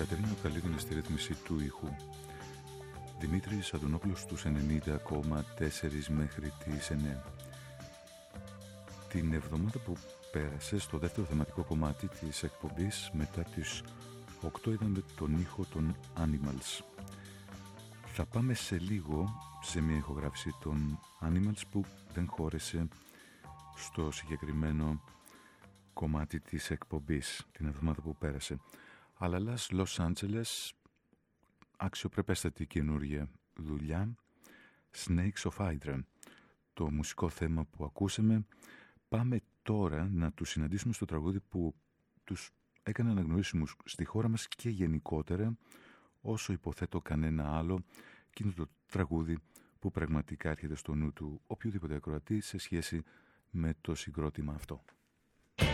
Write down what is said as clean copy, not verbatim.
Κατερίνα Καλίδωνη στη ρύθμιση του ήχου. Δημήτρης Αντωνόπουλος στους 90,4 μέχρι τις 9. Την εβδομάδα που πέρασε, στο δεύτερο θεματικό κομμάτι της εκπομπής, μετά τις 8 είδαμε τον ήχο των Animals. Θα πάμε σε λίγο σε μια ηχογράφηση των Animals που δεν χώρεσε στο συγκεκριμένο κομμάτι της εκπομπής την εβδομάδα που πέρασε. Αλλά Los Angeles, αξιοπρεπέστατη καινούργια δουλειά, Snakes of Hydra, το μουσικό θέμα που ακούσαμε. Πάμε τώρα να τους συναντήσουμε στο τραγούδι που τους έκανε αναγνωρίσιμους στη χώρα μας και γενικότερα, όσο υποθέτω κανένα άλλο, και είναι το τραγούδι που πραγματικά έρχεται στο νου του οποιοδήποτε ακροατή σε σχέση με το συγκρότημα αυτό.